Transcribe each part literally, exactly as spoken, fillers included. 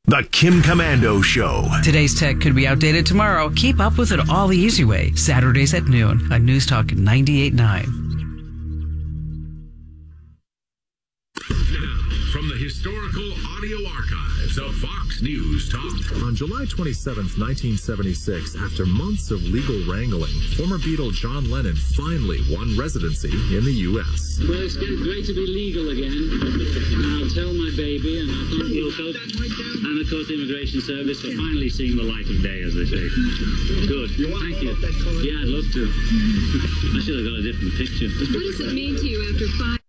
The Kim Komando Show. Today's tech could be outdated tomorrow. Keep up with it all the easy way. Saturdays at noon on News Talk ninety-eight point nine. From the historical audio archives of Fox News Talk. On July twenty-seventh, nineteen seventy-six, after months of legal wrangling, former Beatle John Lennon finally won residency in the U S Well, it's great to be legal again. And I'll tell my baby, and I'll thank you, folks, and of course the Immigration Service for finally seeing the light of day, as they say. Good. Thank you. Yeah, I'd love to. I should have got a different picture. What does it mean to you after five?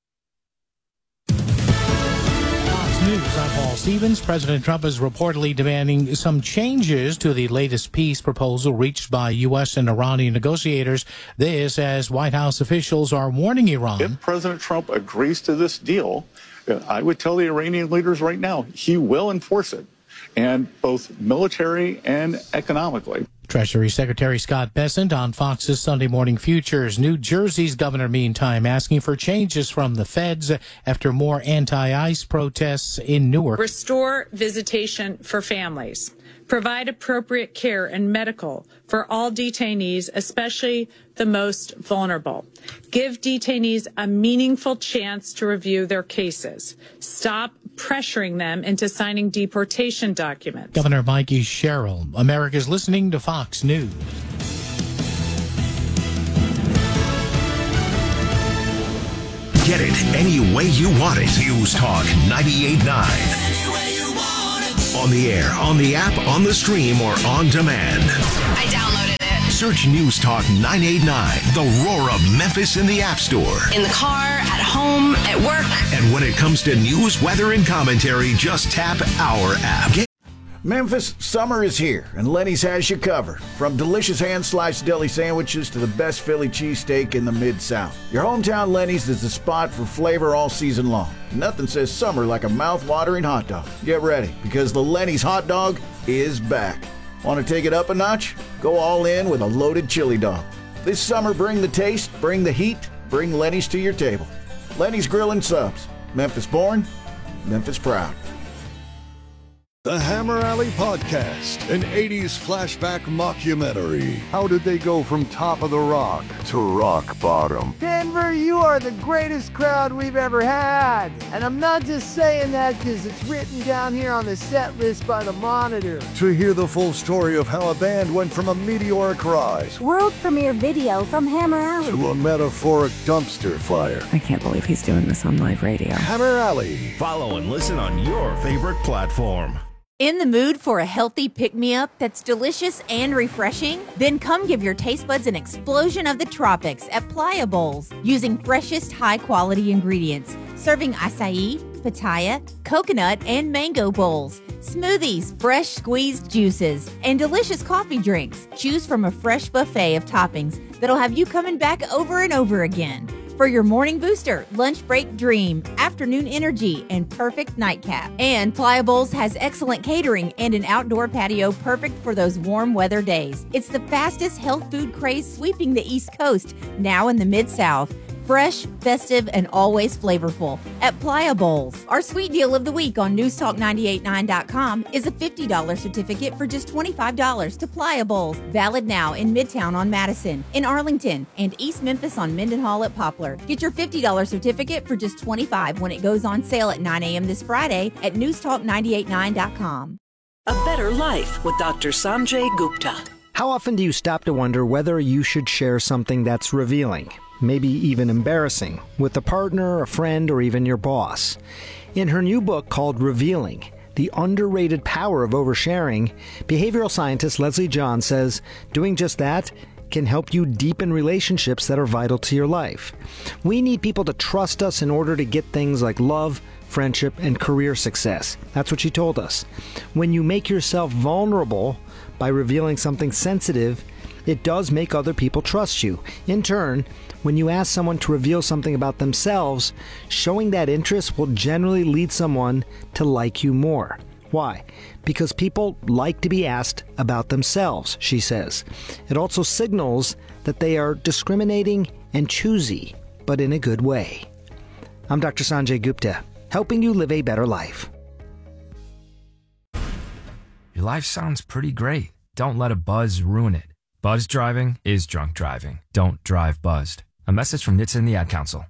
News. I'm Paul Stevens. President Trump is reportedly demanding some changes to the latest peace proposal reached by U S and Iranian negotiators. This as White House officials are warning Iran. If President Trump agrees to this deal, I would tell the Iranian leaders right now, he will enforce it, and both military and economically. Treasury Secretary Scott Bessent on Fox's Sunday Morning Futures. New Jersey's governor, meantime, asking for changes from the feds after more anti-ICE protests in Newark. Restore visitation for families. Provide appropriate care and medical for all detainees, especially the most vulnerable. Give detainees a meaningful chance to review their cases. Stop pressuring them into signing deportation documents. Governor Mikey Sherrill. America's listening to Fox News. Get it any way you want it. News Talk ninety-eight point nine. On the air, on the app, on the stream, or on demand. I downloaded it. Search News Talk ninety-eight point nine, the roar of Memphis in the App Store. In the car, at home, at work. And when it comes to news, weather, and commentary, just tap our app. Get- Memphis, summer is here, and Lenny's has you covered. From delicious hand-sliced deli sandwiches to the best Philly cheesesteak in the Mid-South. Your hometown Lenny's is the spot for flavor all season long. Nothing says summer like a mouth-watering hot dog. Get ready, because the Lenny's hot dog is back. Want to take it up a notch? Go all in with a loaded chili dog. This summer, bring the taste, bring the heat, bring Lenny's to your table. Lenny's Grill and Subs. Memphis born, Memphis proud. The Hammer Alley Podcast, an eighties flashback mockumentary. How did they go from top of the rock to rock bottom? Denver, you are the greatest crowd we've ever had. And I'm not just saying that because it's written down here on the set list by the Monitor. To hear the full story of how a band went from a meteoric rise, world premiere video from Hammer Alley, to a metaphoric dumpster fire. I can't believe he's doing this on live radio. Hammer Alley. Follow and listen on your favorite platform. In the mood for a healthy pick-me-up that's delicious and refreshing? Then come give your taste buds an explosion of the tropics at Playa Bowls. Using freshest, high-quality ingredients. Serving acai, pitaya, coconut, and mango bowls. Smoothies, fresh squeezed juices, and delicious coffee drinks. Choose from a fresh buffet of toppings that'll have you coming back over and over again. For your morning booster, lunch break dream, afternoon energy, and perfect nightcap. And Playa Bowls has excellent catering and an outdoor patio perfect for those warm weather days. It's the fastest health food craze sweeping the East Coast, now in the Mid-South. Fresh, festive, and always flavorful at Playa Bowls. Our sweet deal of the week on News Talk nine eight nine dot com is a fifty dollars certificate for just twenty-five dollars to Playa Bowls. Valid now in Midtown on Madison, in Arlington, and East Memphis on Mendenhall at Poplar. Get your fifty dollars certificate for just twenty-five dollars when it goes on sale at nine a.m. this Friday at News Talk nine eight nine dot com. A better life with Doctor Sanjay Gupta. How often do you stop to wonder whether you should share something that's revealing, maybe even embarrassing, with a partner, a friend, or even your boss? In her new book called Revealing, The Underrated Power of Oversharing, behavioral scientist Leslie John says doing just that can help you deepen relationships that are vital to your life. We need people to trust us in order to get things like love, friendship, and career success. That's what she told us. When you make yourself vulnerable by revealing something sensitive, it does make other people trust you. In turn, when you ask someone to reveal something about themselves, showing that interest will generally lead someone to like you more. Why? Because people like to be asked about themselves, she says. It also signals that they are discriminating and choosy, but in a good way. I'm Doctor Sanjay Gupta, helping you live a better life. your life sounds pretty great. Don't let a buzz ruin it. Buzz driving is drunk driving. Don't drive buzzed. A message from N H T S A and the Ad Council.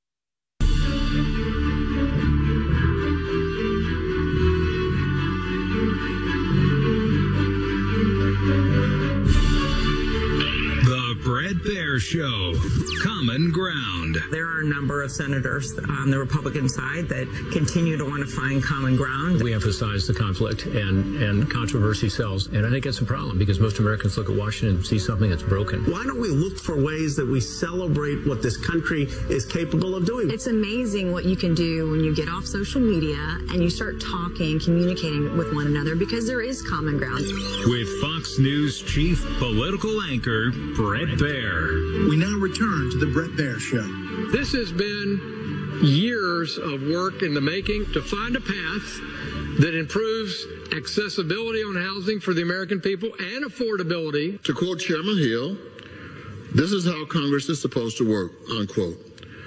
Bret Baier Show, Common Ground. There are a number of senators on the Republican side that continue to want to find common ground. We emphasize the conflict and, and controversy sells, and I think it's a problem because most Americans look at Washington and see something that's broken. Why don't we look for ways that we celebrate what this country is capable of doing? It's amazing what you can do when you get off social media and you start talking, communicating with one another because there is common ground. With Fox News chief political anchor, Bret Baier. We now return to the Bret Baier Show. This has been years of work in the making to find a path that improves accessibility on housing for the American people and affordability. To quote Chairman Hill, this is how Congress is supposed to work, unquote.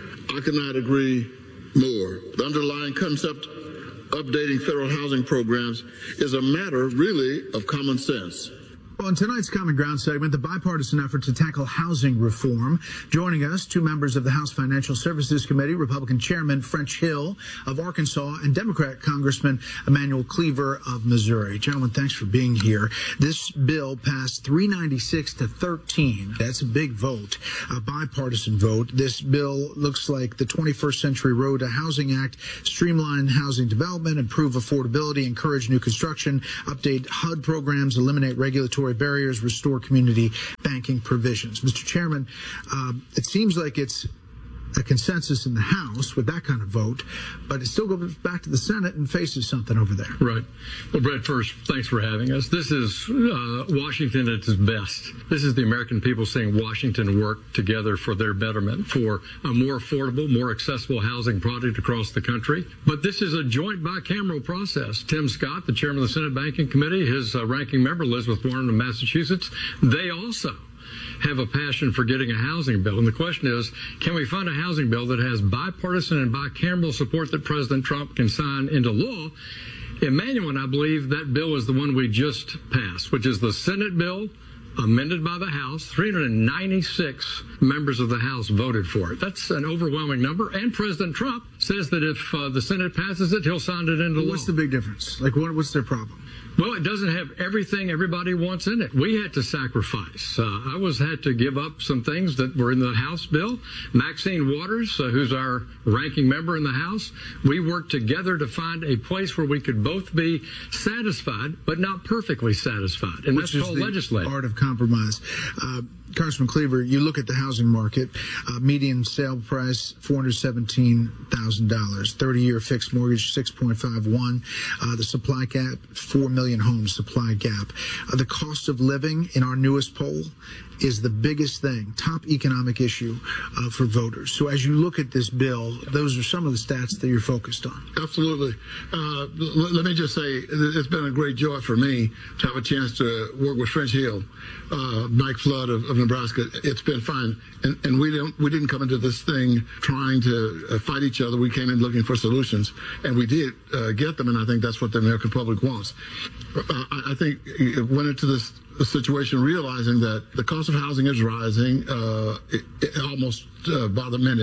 I could not agree more. The underlying concept updating federal housing programs is a matter, really, of common sense. Well, in tonight's Common Ground segment, the bipartisan effort to tackle housing reform. Joining us, two members of the House Financial Services Committee, Republican Chairman French Hill of Arkansas and Democrat Congressman Emanuel Cleaver of Missouri. Gentlemen, thanks for being here. This bill passed three ninety-six to thirteen. That's a big vote, a bipartisan vote. This bill looks like the twenty-first Century Road to Housing Act, streamline housing development, improve affordability, encourage new construction, update H U D programs, eliminate regulatory barriers, restore community banking provisions. Mister Chairman, uh, it seems like it's a consensus in the House with that kind of vote, but it still goes back to the Senate and faces something over there. Right. Well, Brett, first, thanks for having us. This is uh, Washington at its best. This is the American people seeing Washington work together for their betterment, for a more affordable, more accessible housing product across the country. But this is a joint bicameral process. Tim Scott, the chairman of the Senate Banking Committee, his uh, ranking member, Elizabeth Warren of Massachusetts, they also have a passion for getting a housing bill. And the question is, can we find a housing bill that has bipartisan and bicameral support that President Trump can sign into law? Emanuel and I believe that bill is the one we just passed, which is the Senate bill amended by the House. three hundred ninety-six members of the House voted for it. That's an overwhelming number. And President Trump says that if uh, the Senate passes it, he'll sign it into law. What's the big difference? Like, what, what's their problem? Well, it doesn't have everything everybody wants in it. We had to sacrifice. Uh, I was had to give up some things that were in the House bill. Maxine Waters, uh, who's our ranking member in the House, we worked together to find a place where we could both be satisfied, but not perfectly satisfied. And Which that's called legislating. Art of compromise. Uh, Congressman Cleaver, you look at the housing market, uh, median sale price, four hundred seventeen thousand dollars, thirty-year fixed mortgage, six point five one, uh, the supply gap, four million homes supply gap. Uh, the cost of living in our newest poll is the biggest thing, top economic issue uh, for voters. So as you look at this bill, those are some of the stats that you're focused on. Absolutely. Uh, l- let me just say, it's been a great joy for me to have a chance to work with French Hill, uh, Mike Flood of, of Nebraska. It's been fun. And, and we don't, we didn't come into this thing trying to uh, fight each other. We came in looking for solutions, and we did uh, get them, and I think that's what the American public wants. Uh, I, I think it went into this situation realizing that the cost of housing is rising uh, it, it almost uh, by the minute,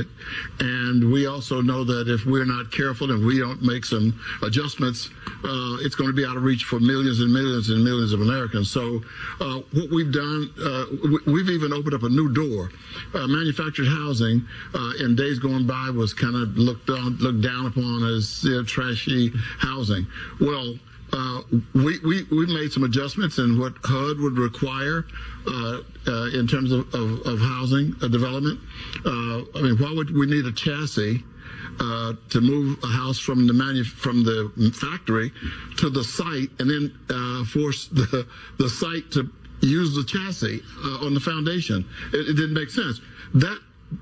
and we also know that if we're not careful and we don't make some adjustments, uh, it's going to be out of reach for millions and millions and millions of Americans. So uh, what we've done, uh, we've even opened up a new door. Uh, manufactured housing uh, in days going by was kind of looked on, looked down upon as you know, trashy housing. Well, Uh, we, we, we made some adjustments in what H U D would require uh, uh, in terms of, of, of housing uh, development. Uh, I mean, why would we need a chassis uh, to move a house from the manu- from the factory to the site and then uh, force the, the site to use the chassis uh, on the foundation? It, it didn't make sense. That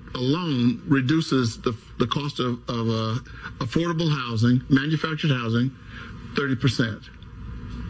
alone reduces the, the cost of, of uh, affordable housing, manufactured housing, thirty percent.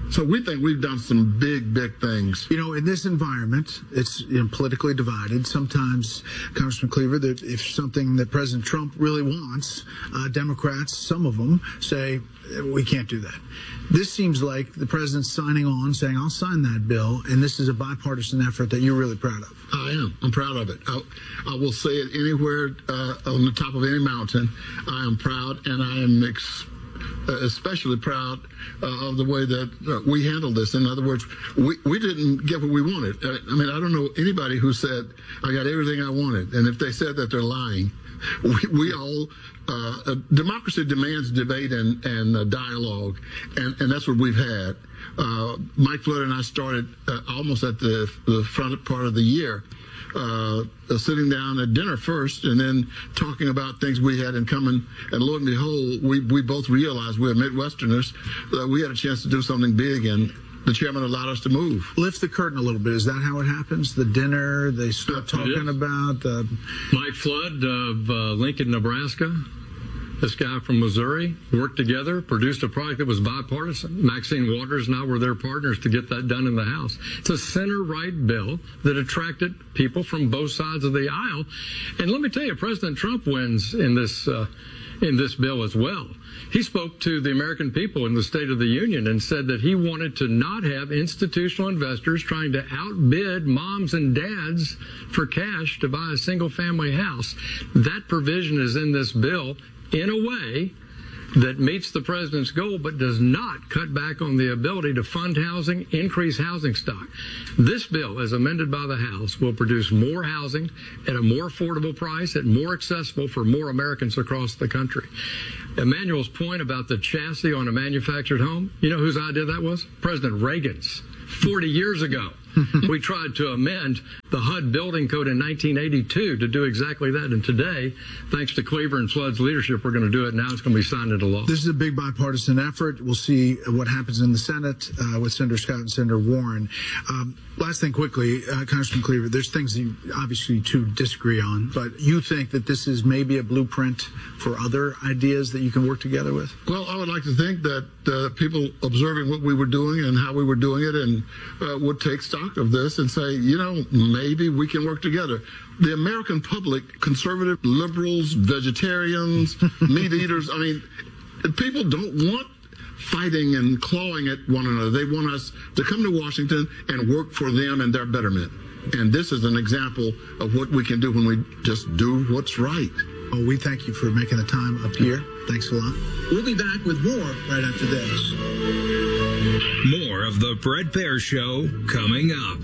So we think we've done some big, big things. You know, in this environment, it's you know, politically divided. Sometimes, Congressman Cleaver, that if something that President Trump really wants, uh, Democrats, some of them, say, we can't do that. This seems like the president's signing on, saying, I'll sign that bill, and this is a bipartisan effort that you're really proud of. I am. I'm proud of it. I, I will say it anywhere uh, on the top of any mountain. I am proud, and I am ex- especially proud uh, of the way that uh, we handled this. In other words, we, we didn't get what we wanted. I, I mean, I don't know anybody who said, I got everything I wanted. And if they said that, they're lying. We, we all, uh, uh, democracy demands debate and, and uh, dialogue, and, and that's what we've had. Uh, Mike Flood and I started uh, almost at the, the front part of the year, uh, uh, sitting down at dinner first and then talking about things we had in common. And lo and behold, we, we both realized we're Midwesterners, that we had a chance to do something big, and the chairman allowed us to move. Lift the curtain a little bit. Is that how it happens? The dinner, they start talking about the... Mike Flood of uh, Lincoln, Nebraska, this guy from Missouri, worked together, produced a product that was bipartisan. Maxine Waters and I were their partners to get that done in the House. It's a center-right bill that attracted people from both sides of the aisle. And let me tell you, President Trump wins in this uh, in this bill as well. He spoke to the American people in the State of the Union and said that he wanted to not have institutional investors trying to outbid moms and dads for cash to buy a single-family house. That provision is in this bill in a way that meets the president's goal but does not cut back on the ability to fund housing, increase housing stock. This bill, as amended by the House, will produce more housing at a more affordable price, at more accessible for more Americans across the country. Emmanuel's point about the chassis on a manufactured home, you know whose idea that was? President Reagan's. forty years ago. We tried to amend the H U D building code in nineteen eighty-two to do exactly that. And today, thanks to Cleaver and Flood's leadership, we're going to do it now. It's going to be signed into law. This is a big bipartisan effort. We'll see what happens in the Senate uh, with Senator Scott and Senator Warren. Um, last thing quickly, uh, Congressman Cleaver, there's things that you obviously to disagree on, but you think that this is maybe a blueprint for other ideas that you can work together with? Well, I would like to think that uh, people observing what we were doing and how we were doing it and uh, would take stock of this and say, you know, maybe we can work together. The American public, conservative, liberals, vegetarians, meat eaters, I mean, people don't want fighting and clawing at one another. They want us to come to Washington and work for them and their betterment. And this is an example of what we can do when we just do what's right. Well, we thank you for making the time up here. Thanks a lot. We'll be back with more right after this. More of the Bret Baier Show coming up.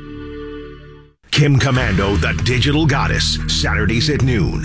Kim Komando, the Digital Goddess, Saturdays at noon.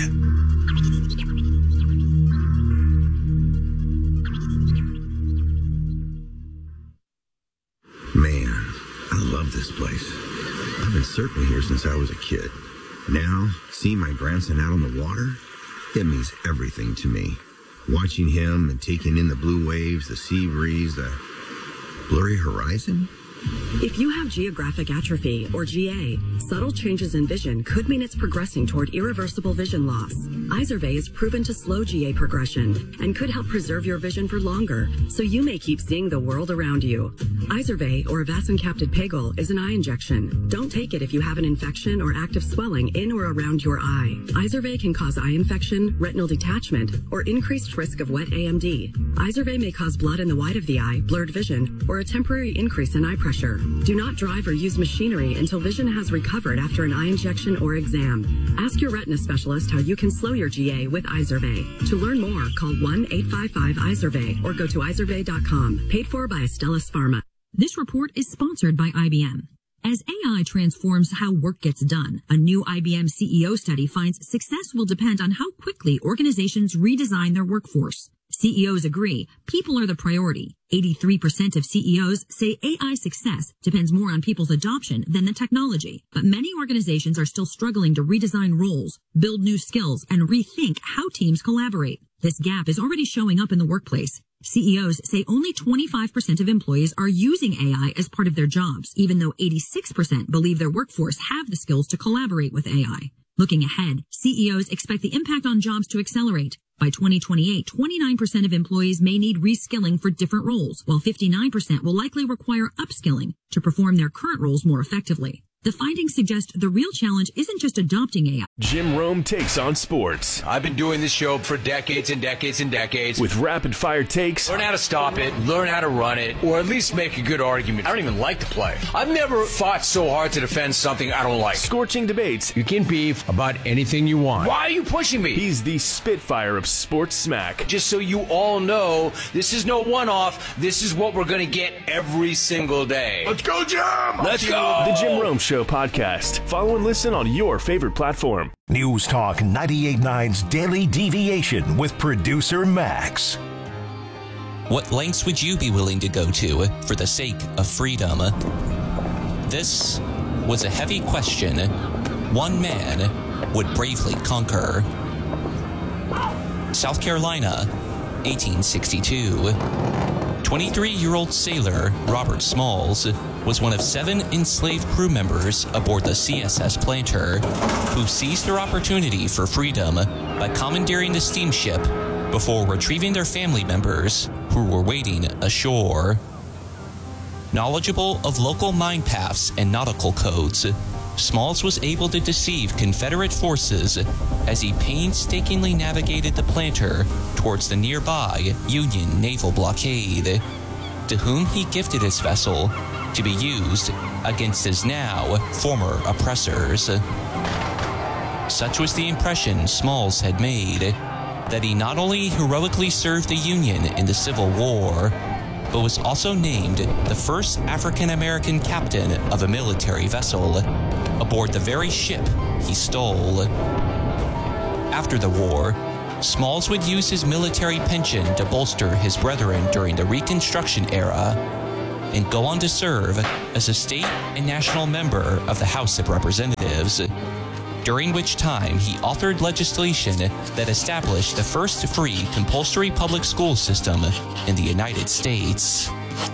Man, I love this place. I've been surfing here since I was a kid. Now, seeing my grandson out on the water, it means everything to me. Watching him and taking in the blue waves, the sea breeze, the blurry horizon. If you have geographic atrophy, or G A, subtle changes in vision could mean it's progressing toward irreversible vision loss. Izervay is proven to slow G A progression and could help preserve your vision for longer, so you may keep seeing the world around you. Izervay, or avacincaptad pegol, is an eye injection. Don't take it if you have an infection or active swelling in or around your eye. Izervay can cause eye infection, retinal detachment, or increased risk of wet A M D. Izervay may cause blood in the white of the eye, blurred vision, or a temporary increase in eye pressure. Do not drive or use machinery until vision has recovered after an eye injection or exam. Ask your retina specialist how you can slow your G A with Izervay. To learn more, call one eight five five Izervay or go to izervay dot com. Paid for by Astellas Pharma. This report is sponsored by I B M. As A I transforms how work gets done, a new I B M C E O study finds success will depend on how quickly organizations redesign their workforce. C E Os agree people are the priority. eighty-three percent of C E Os say A I success depends more on people's adoption than the technology. But many organizations are still struggling to redesign roles, build new skills, and rethink how teams collaborate. This gap is already showing up in the workplace. C E Os say only twenty-five percent of employees are using A I as part of their jobs, even though eighty-six percent believe their workforce have the skills to collaborate with A I. Looking ahead, C E Os expect the impact on jobs to accelerate. By twenty twenty-eight, twenty-nine percent of employees may need reskilling for different roles, while fifty-nine percent will likely require upskilling to perform their current roles more effectively. The findings suggest the real challenge isn't just adopting A I. Jim Rome takes on sports. I've been doing this show for decades and decades and decades. With rapid-fire takes. Learn how to stop it, learn how to run it, or at least make a good argument. I don't even like the play. I've never fought so hard to defend something I don't like. Scorching debates. You can beef about anything you want. Why are you pushing me? He's the Spitfire of sports smack. Just so you all know, this is no one-off. This is what we're going to get every single day. Let's go, Jim! Let's go! The Jim Rome Show podcast. Follow and listen on your favorite platform. News Talk ninety-eight point nine's Daily Deviation with producer Max. What lengths would you be willing to go to for the sake of freedom? This was a heavy question one man would bravely conquer. South Carolina, eighteen sixty-two. twenty-three-year-old sailor Robert Smalls was one of seven enslaved crew members aboard the C S S Planter who seized their opportunity for freedom by commandeering the steamship before retrieving their family members who were waiting ashore. Knowledgeable of local mine paths and nautical codes, Smalls was able to deceive Confederate forces as he painstakingly navigated the Planter towards the nearby Union naval blockade, to whom he gifted his vessel to be used against his now former oppressors. Such was the impression Smalls had made that he not only heroically served the Union in the Civil War, but was also named the first African-American captain of a military vessel aboard the very ship he stole. After the war, Smalls would use his military pension to bolster his brethren during the Reconstruction era and go on to serve as a state and national member of the House of Representatives, during which time he authored legislation that established the first free compulsory public school system in the United States.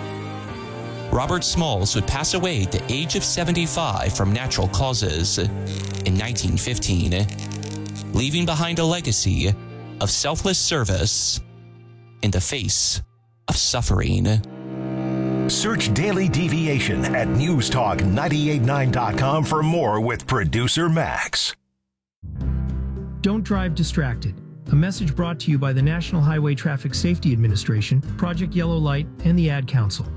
Robert Smalls would pass away at the age of seventy-five from natural causes in nineteen fifteen, leaving behind a legacy of selfless service in the face of suffering. Search Daily Deviation at news talk nine eight nine dot com for more with producer Max. Don't drive distracted. A message brought to you by the National Highway Traffic Safety Administration, Project Yellow Light, and the Ad Council.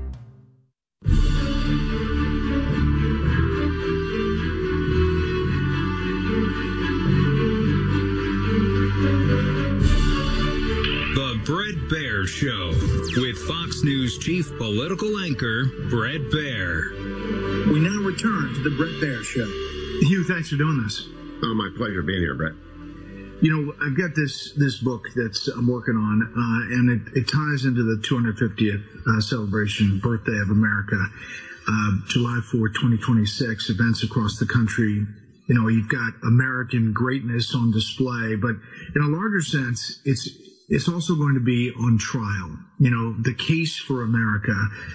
The Bret Baier Show with Fox News chief political anchor Bret Baier. We now return to the Bret Baier Show. Hugh, thanks for doing this. Oh, my pleasure being here, Bret. You know, I've got this this book that's I'm working on, uh, and it, it ties into the two hundred fiftieth uh, celebration, birthday of America, uh, July fourth, twenty twenty-six, events across the country. You know, you've got American greatness on display, but in a larger sense, it's it's also going to be on trial. You know, the case for America,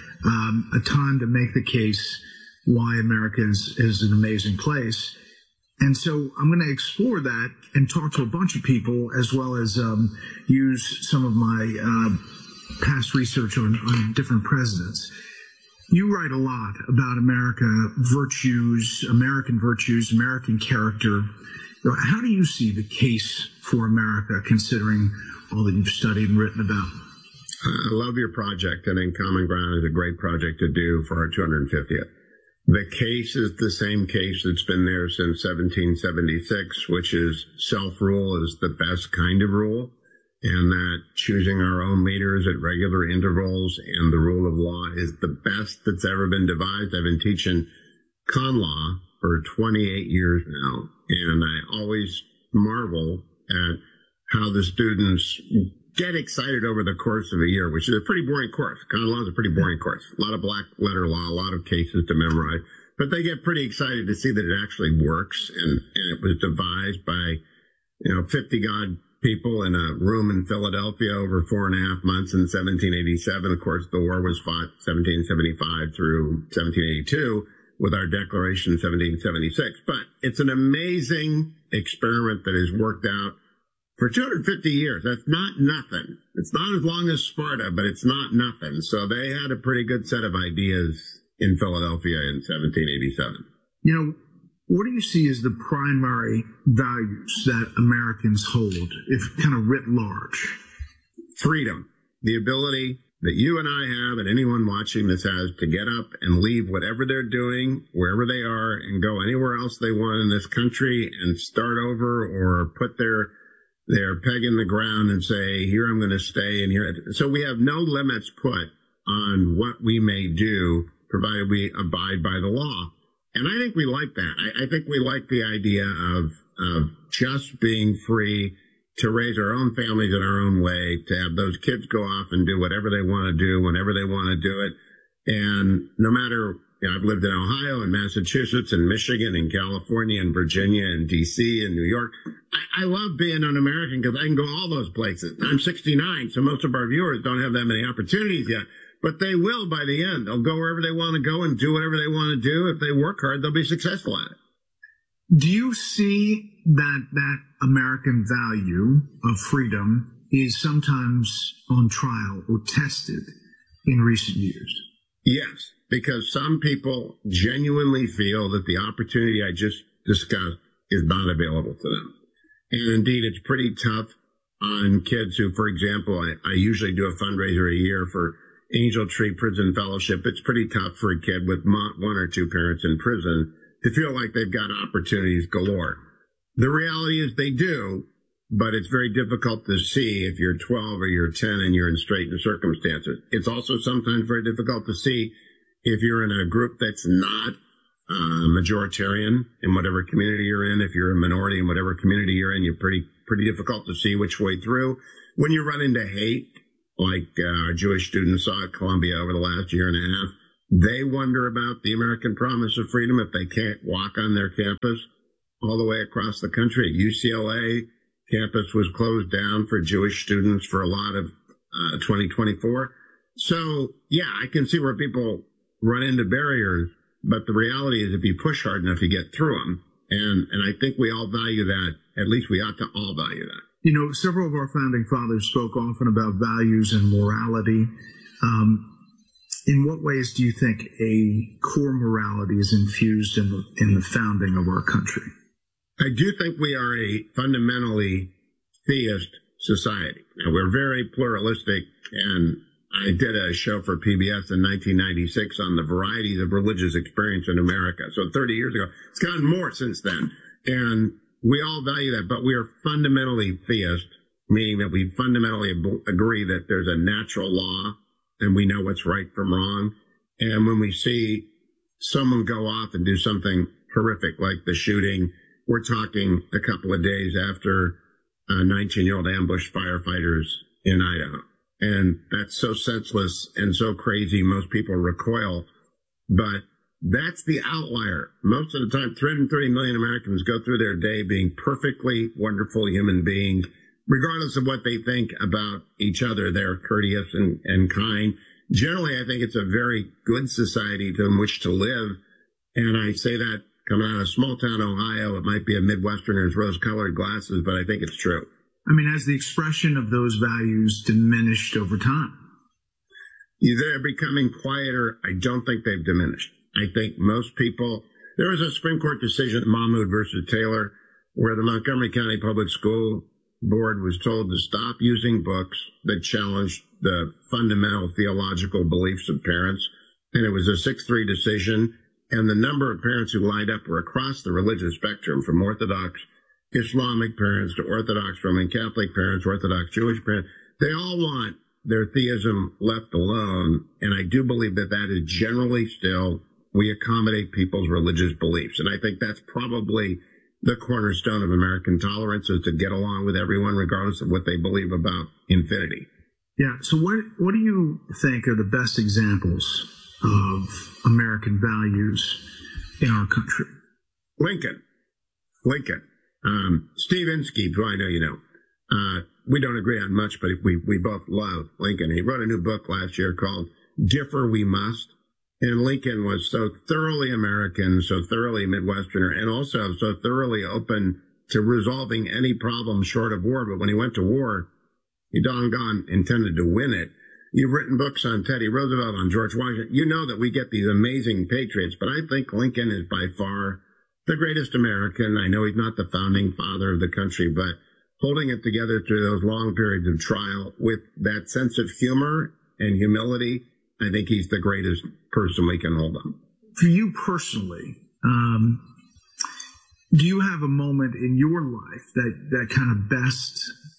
um, a time to make the case why America is, is an amazing place. And so I'm going to explore that and talk to a bunch of people, as well as um, use some of my uh, past research on, on different presidents. You write a lot about America, virtues, American virtues, American character. How do you see the case for America, considering all that you've studied and written about? I love your project. I think Common Ground is a great project to do for our two hundred fiftieth. The case is the same case that's been there since seventeen seventy-six, which is self-rule is the best kind of rule, and that choosing our own leaders at regular intervals and the rule of law is the best that's ever been devised. I've been teaching con law for twenty-eight years now, and I always marvel at how the students get excited over the course of a year, which is a pretty boring course. Common law is a pretty boring course. A lot of black letter law, a lot of cases to memorize. But they get pretty excited to see that it actually works. And, and it was devised by, you know, fifty-odd people in a room in Philadelphia over four and a half months in seventeen eighty-seven. Of course, the war was fought seventeen seventy-five through seventeen eighty-two with our declaration in seventeen seventy-six. But it's an amazing experiment that has worked out for two hundred fifty years. That's not nothing. It's not as long as Sparta, but it's not nothing. So they had a pretty good set of ideas in Philadelphia in seventeen eighty-seven. You know, what do you see as the primary values that Americans hold, if kind of writ large? Freedom. The ability that you and I have, and anyone watching this has, to get up and leave whatever they're doing, wherever they are, and go anywhere else they want in this country and start over, or put their their peg in the ground and say, here I'm going to stay, and here. So we have no limits put on what we may do, provided we abide by the law. And I think we like that. I, I think we like the idea of of just being free to raise our own families in our own way, to have those kids go off and do whatever they want to do, whenever they want to do it. And no matter, you know, I've lived in Ohio and Massachusetts and Michigan and California and Virginia and D C and New York. I, I love being an American because I can go all those places. I'm sixty-nine, so most of our viewers don't have that many opportunities yet. But they will by the end. They'll go wherever they want to go and do whatever they want to do. If they work hard, they'll be successful at it. Do you see that that American value of freedom is sometimes on trial or tested in recent years? Yes, because some people genuinely feel that the opportunity I just discussed is not available to them. And indeed, it's pretty tough on kids who, for example, I, I usually do a fundraiser a year for Angel Tree Prison Fellowship. It's pretty tough for a kid with one or two parents in prison to feel like they've got opportunities galore. The reality is they do, but it's very difficult to see if you're twelve or you're ten and you're in straitened circumstances. It's also sometimes very difficult to see if you're in a group that's not uh, majoritarian in whatever community you're in. If you're a minority in whatever community you're in, you're pretty pretty difficult to see which way through. When you run into hate, like uh, our Jewish students saw at Columbia over the last year and a half, they wonder about the American promise of freedom if they can't walk on their campus all the way across the country. U C L A campus was closed down for Jewish students for a lot of uh, twenty twenty-four. So, yeah, I can see where people run into barriers, but the reality is if you push hard enough, you get through them. And, and I think we all value that. At least we ought to all value that. You know, several of our founding fathers spoke often about values and morality. Um, in what ways do you think a core morality is infused in the, in the founding of our country? I do think we are a fundamentally theist society. Now, we're very pluralistic, and I did a show for P B S in nineteen ninety-six on the varieties of religious experience in America. So thirty years ago, it's gotten more since then. And we all value that, but we are fundamentally theist, meaning that we fundamentally ab- agree that there's a natural law and we know what's right from wrong. And when we see someone go off and do something horrific, like the shooting, we're talking a couple of days after a nineteen-year-old ambushed firefighters in Idaho. And that's so senseless and so crazy, most people recoil. But that's the outlier. Most of the time, three hundred thirty million Americans go through their day being perfectly wonderful human beings, regardless of what they think about each other. They're courteous and, and kind. Generally, I think it's a very good society in which to live. And I say that coming out of small town Ohio. It might be a Midwesterner's rose-colored glasses, but I think it's true. I mean, has the expression of those values diminished over time? They're becoming quieter. I don't think they've diminished. I think most people, there was a Supreme Court decision, Mahmoud versus Taylor, where the Montgomery County Public School Board was told to stop using books that challenged the fundamental theological beliefs of parents. And it was a six three decision. And the number of parents who lined up were across the religious spectrum, from Orthodox Islamic parents to Orthodox Roman Catholic parents, Orthodox Jewish parents. They all want their theism left alone. And I do believe that that is generally still, we accommodate people's religious beliefs. And I think that's probably the cornerstone of American tolerance, is to get along with everyone regardless of what they believe about infinity. Yeah. So what, what do you think are the best examples of American values in our country? Lincoln. Lincoln. Um, Steve Inskeep, who I know you know. Uh, we don't agree on much, but we, we both love Lincoln. He wrote a new book last year called Differ We Must. And Lincoln was so thoroughly American, so thoroughly Midwesterner, and also so thoroughly open to resolving any problem short of war. But when he went to war, he doggone intended to win it. You've written books on Teddy Roosevelt, on George Washington. You know that we get these amazing patriots, but I think Lincoln is by far the greatest American. I know he's not the founding father of the country, but holding it together through those long periods of trial with that sense of humor and humility, I think he's the greatest person we can hold on. For you personally, um, do you have a moment in your life that, that kind of best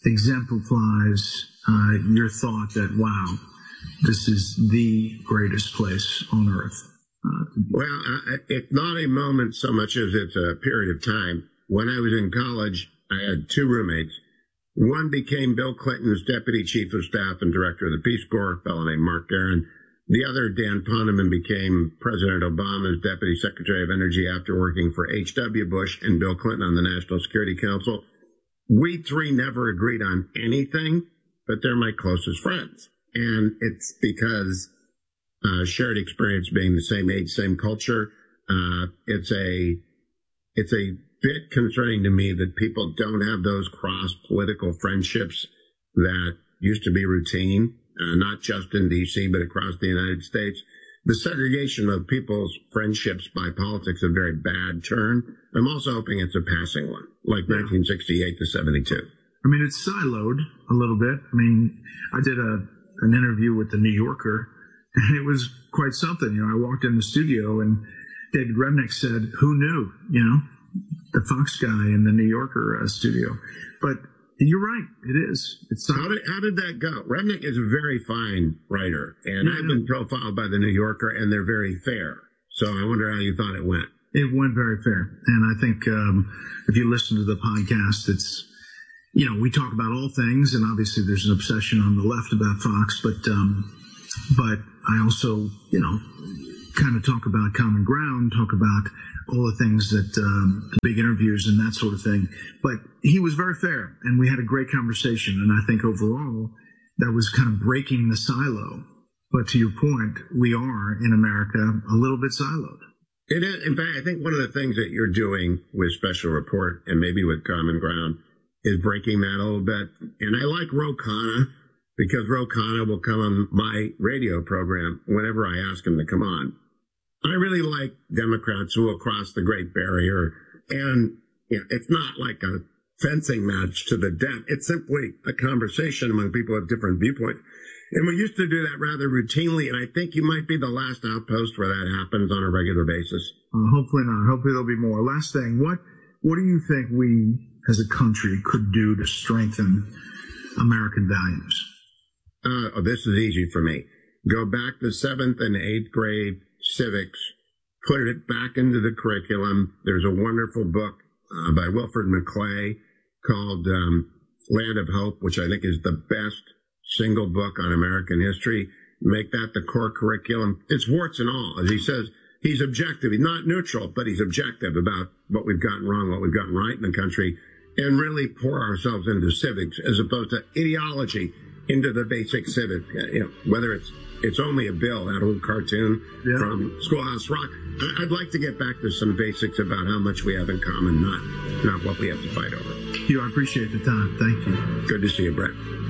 exemplifies uh, your thought that, wow, this is the greatest place on earth? Uh, well, I, it's not a moment so much as it's a period of time. When I was in college, I had two roommates. One became Bill Clinton's deputy chief of staff and director of the Peace Corps, a fellow named Mark Guerin. The other, Dan Poneman, became President Obama's deputy secretary of energy after working for H W Bush and Bill Clinton on the National Security Council. We three never agreed on anything, but they're my closest friends. And it's because uh, shared experience, being the same age, same culture. Uh, it's a, it's a bit concerning to me that people don't have those cross political friendships that used to be routine, uh, not just in D C, but across the United States. The segregation of people's friendships by politics is a very bad turn. I'm also hoping it's a passing one, like yeah. nineteen sixty-eight to seventy-two. I mean, it's siloed a little bit. I mean, I did a an interview with the New Yorker, and it was quite something. You know, I walked in the studio, and David Remnick said, "Who knew?" You know, the Fox guy in the New Yorker uh, studio. But you're right, it is. It's how did how did that go? Remnick is a very fine writer, and yeah, I've been profiled by the New Yorker, and they're very fair. So I wonder how you thought it went. It went very fair, and I think um, if you listen to the podcast, it's. You know, we talk about all things, and obviously there's an obsession on the left about Fox, but um, but I also, you know, kind of talk about common ground, talk about all the things that, um, the big interviews and that sort of thing. But he was very fair, and we had a great conversation, and I think overall that was kind of breaking the silo. But to your point, we are, in America, a little bit siloed. It is. In fact, I think one of the things that you're doing with Special Report, and maybe with Common Ground, is breaking that a little bit. And I like Ro Khanna, because Ro Khanna will come on my radio program whenever I ask him to come on. I really like Democrats who will cross the Great Barrier. And you know, it's not like a fencing match to the death. It's simply a conversation among people with different viewpoints. And we used to do that rather routinely, and I think you might be the last outpost where that happens on a regular basis. Uh, hopefully not. Hopefully there'll be more. Last thing, what what do you think we as a country could do to strengthen American values? Uh, oh, this is easy for me. Go back to seventh and eighth grade civics, put it back into the curriculum. There's a wonderful book uh, by Wilfred McClay called um, Land of Hope, which I think is the best single book on American history. Make that the core curriculum. It's warts and all. As he says, he's objective. He's not neutral, but he's objective about what we've gotten wrong, what we've gotten right in the country, and really pour ourselves into civics as opposed to ideology into the basic civic. You know, whether it's it's only a bill, that old cartoon yeah. from Schoolhouse Rock. I'd like to get back to some basics about how much we have in common, not not what we have to fight over. You, I appreciate the time. Thank you. Good to see you, Brett.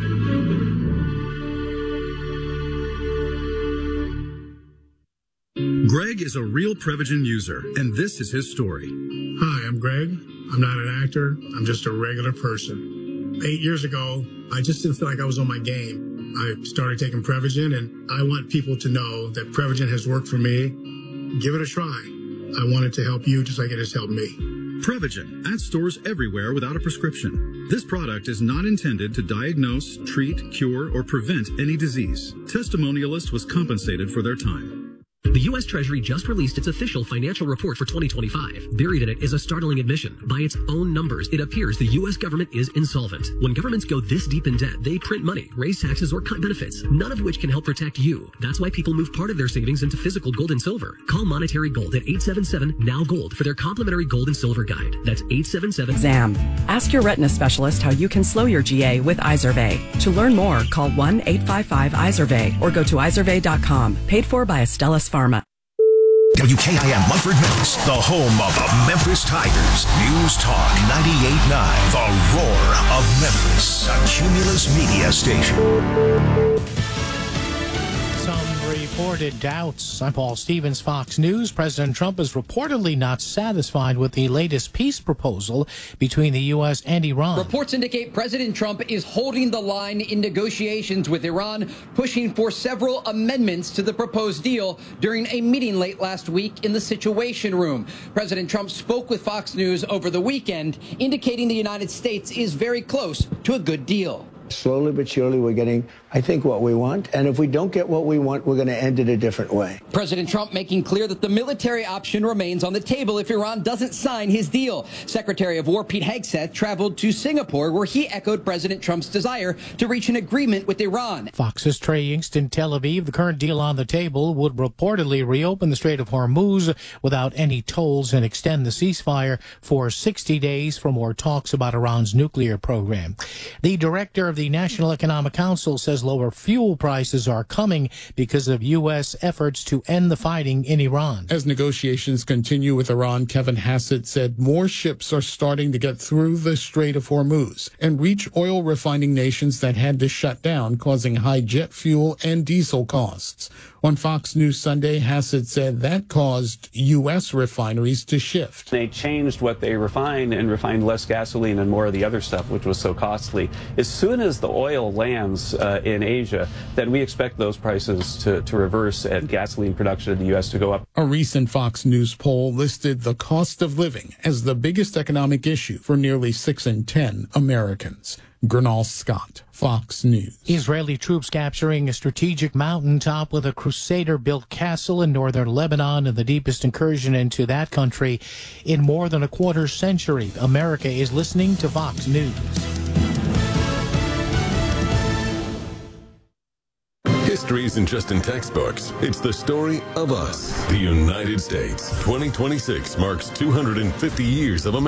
Greg is a real Prevagen user, and this is his story. Hi, I'm Greg. I'm not an actor. I'm just a regular person. Eight years ago, I just didn't feel like I was on my game. I started taking Prevagen, and I want people to know that Prevagen has worked for me. Give it a try. I want it to help you just like it has helped me. Prevagen at stores everywhere without a prescription. This product is not intended to diagnose, treat, cure, or prevent any disease. Testimonialist was compensated for their time. The U S Treasury just released its official financial report for twenty twenty-five. Buried in it is a startling admission. By its own numbers, it appears the U S government is insolvent. When governments go this deep in debt, they print money, raise taxes, or cut benefits, none of which can help protect you. That's why people move part of their savings into physical gold and silver. Call Monetary Gold at eight seven seven, N O W Gold for their complimentary gold and silver guide. That's eight seven seven. Exam. Ask your retina specialist how you can slow your G A with Izervay. To learn more, call one eight five five Izervay or go to izervay dot com. Paid for by Astellas Pharma. W K I M Munford, Memphis, the home of the Memphis Tigers. News Talk ninety-eight point nine, the roar of Memphis, a Cumulus Media station. Some reported doubts. I'm Paul Stevens, Fox News. President Trump is reportedly not satisfied with the latest peace proposal between the U S and Iran. Reports indicate President Trump is holding the line in negotiations with Iran, pushing for several amendments to the proposed deal during a meeting late last week in the Situation Room. President Trump spoke with Fox News over the weekend, indicating the United States is very close to a good deal. Slowly but surely, we're getting, I think, what we want. And if we don't get what we want, we're going to end it a different way. President Trump making clear that the military option remains on the table if Iran doesn't sign his deal. Secretary of War Pete Hegseth traveled to Singapore, where he echoed President Trump's desire to reach an agreement with Iran. Fox's Trey Yingst in Tel Aviv. The current deal on the table would reportedly reopen the Strait of Hormuz without any tolls and extend the ceasefire for sixty days for more talks about Iran's nuclear program. The director of the National Economic Council says lower fuel prices are coming because of U S efforts to end the fighting in Iran. As negotiations continue with Iran, Kevin Hassett said more ships are starting to get through the Strait of Hormuz and reach oil refining nations that had to shut down, causing high jet fuel and diesel costs. On Fox News Sunday, Hassett said that caused U S refineries to shift. They changed what they refined and refined less gasoline and more of the other stuff, which was so costly. As soon as the oil lands uh, in Asia, then we expect those prices to, to reverse and gasoline production in the U S to go up. A recent Fox News poll listed the cost of living as the biggest economic issue for nearly six in ten Americans. Gernal Scott, Fox News. Israeli troops capturing a strategic mountaintop with a Crusader-built castle in northern Lebanon and the deepest incursion into that country in more than a quarter century. America is listening to Fox News. History isn't just in textbooks. It's the story of us, the United States. twenty twenty-six marks two hundred fifty years of America.